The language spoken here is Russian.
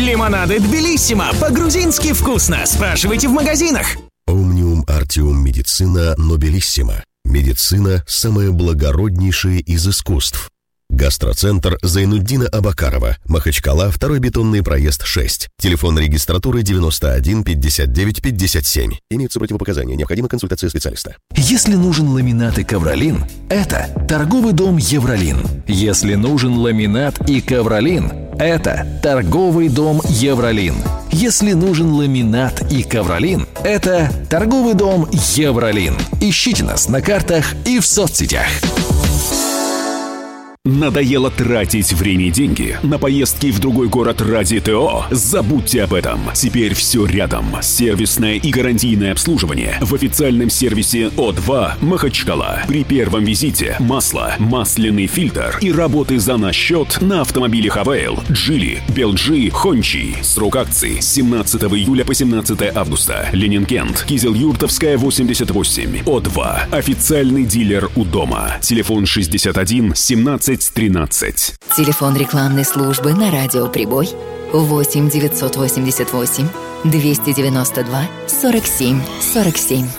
Лимонады Тбилиссимо. По-грузински вкусно. Спрашивайте в магазинах. Omnium Artium Medicina Nobilissima. Медицина – самое благороднейшее из искусств. Гастроцентр Зайнуддина Абакарова, Махачкала, 2-й бетонный проезд 6. Телефон регистратуры 91 59 57. Имеются противопоказания. Необходима консультация специалиста. Если нужен ламинат и ковролин, это торговый дом Евролин. Если нужен ламинат и ковролин, это торговый дом Евролин. Если нужен ламинат и ковролин, это торговый дом Евролин. Ищите нас на картах и в соцсетях. Надоело тратить время и деньги на поездки в другой город ради ТО? Забудьте об этом. Теперь все рядом. Сервисное и гарантийное обслуживание в официальном сервисе О2 Махачкала. При первом визите масло, масляный фильтр и работы за наш счет на автомобилях Авейл, Джили, Белджи, Хончи. Срок акции с 17 июля по 17 августа. Ленин-Кент, Кизел-Юртовская, 88. О2. Официальный дилер у дома. Телефон 61 17 13. Телефон рекламной службы на радио «Прибой» 8 988 292 47 47.